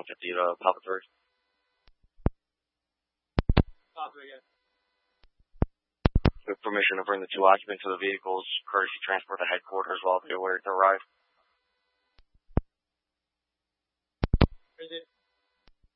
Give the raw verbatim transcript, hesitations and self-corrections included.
fifty to Papa three. Papa three, yeah. With permission to bring the two occupants of the vehicles, courtesy transport to headquarters while they await their arrive. Is it